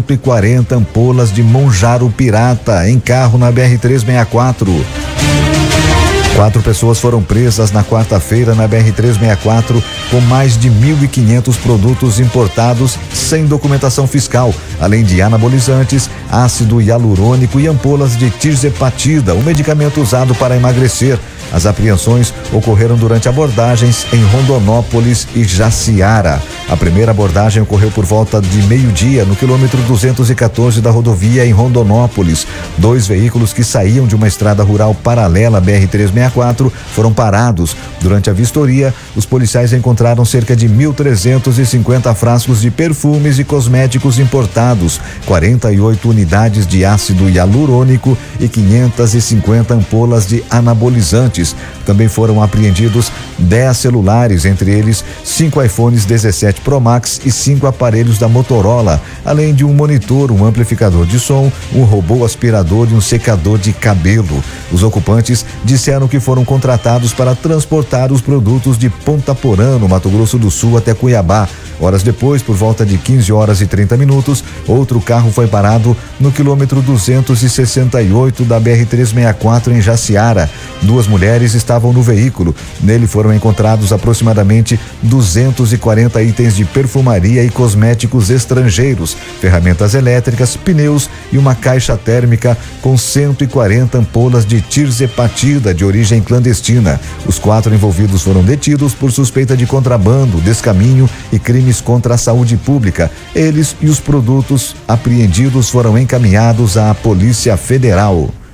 140 ampolas de Monjaro Pirata em carro na BR-364. 4 pessoas foram presas na quarta-feira na BR-364 com mais de 1.500 produtos importados sem documentação fiscal, além de anabolizantes, ácido hialurônico e ampolas de tirzepatida, um medicamento usado para emagrecer. As apreensões ocorreram durante abordagens em Rondonópolis e Jaciara. A primeira abordagem ocorreu por volta de meio-dia no quilômetro 214 da rodovia em Rondonópolis. 2 veículos que saíam de uma estrada rural paralela à BR-364 foram parados. Durante a vistoria, os policiais encontraram cerca de 1.350 frascos de perfumes e cosméticos importados, 48 unidades de ácido hialurônico e 550 ampolas de anabolizantes. Também foram apreendidos 10 celulares, entre eles 5 iPhones 17 Pro Max e 5 aparelhos da Motorola, além de um monitor, um amplificador de som, um robô aspirador e um secador de cabelo. Os ocupantes disseram que foram contratados para transportar os produtos de Ponta Porã, no Mato Grosso do Sul, até Cuiabá. Horas depois, por volta de 15h30, outro carro foi parado no quilômetro 268 da BR-364 em Jaciara. 2 mulheres estavam no veículo. Nele foram encontrados aproximadamente 240 itens de perfumaria e cosméticos estrangeiros, ferramentas elétricas, pneus e uma caixa térmica com 140 ampolas de tirzepatida de origem clandestina. Os 4 envolvidos foram detidos por suspeita de contrabando, descaminho e crimes contra a saúde pública. Eles e os produtos apreendidos foram encaminhados à Polícia Federal.